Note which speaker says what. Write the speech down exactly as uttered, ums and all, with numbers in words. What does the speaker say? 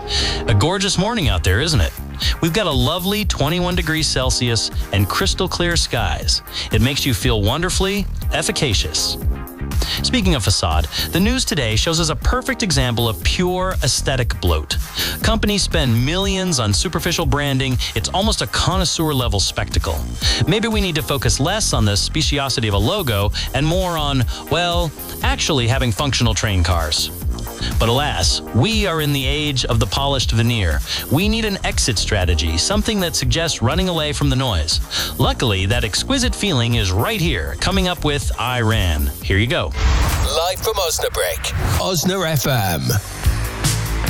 Speaker 1: A gorgeous morning out there, isn't it? We've got a lovely twenty-one degrees Celsius and crystal clear skies. It makes you feel wonderfully efficacious. Speaking of facade, the news today shows us a perfect example of pure aesthetic bloat. Companies spend millions on superficial branding. It's almost a connoisseur-level spectacle. Maybe we need to focus less on the speciosity of a logo and more on, well, actually having functional train cars. But alas, we are in the age of the polished veneer. We need an exit strategy, something that suggests running away from the noise. Luckily, that exquisite feeling is right here, coming up with I RAN. Here you go.
Speaker 2: Live from Osnabrück, Osna F M.